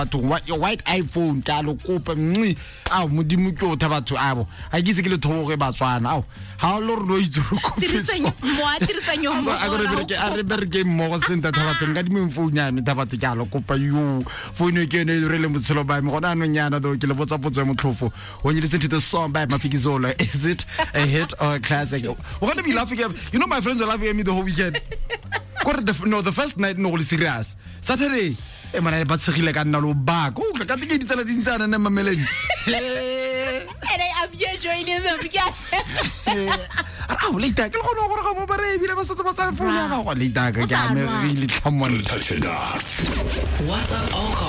your white iPhone ka lo kopa mnci modimo ke o thabatho abo a ke se ke le thoge batswana ha lo re lo itse go tirisanyo mo a re bereke mo senta thabatho nga di mo phone ya me thabatho ka lo kopa yo phone ke ne re le motshelo ba me gona no nyana do ke le botsa potso mo tlhofo o nyile se tito song by Mafikizolo. Is it a hit or a classic? We're going to be laughing at, you know, my friends were laughing at me the whole weekend. The first night no serious. Saturday man ba tshegile ka nna lo ba go ka ke ditsela dintsana na mameleng and I am here joining them because later ke go no gore ga mo bare bile ba setso ba tsa phone ya go later ka me really come on. WhatsApp or call